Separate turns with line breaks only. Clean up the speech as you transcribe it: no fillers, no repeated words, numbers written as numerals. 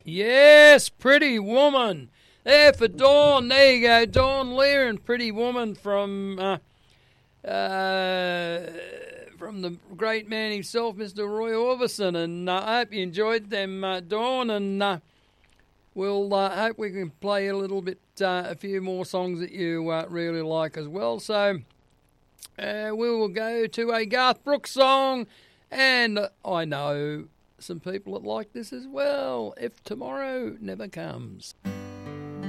Yes, Pretty Woman. There for Dawn. There you go, Dawn Lear, Pretty Woman from the great man himself, Mr. Roy Orbison. And I hope you enjoyed them, Dawn. And we'll hope we can play a little bit, a few more songs that you really like as well. So we will go to a Garth Brooks song. And I know some people that like this as well. If Tomorrow Never Comes.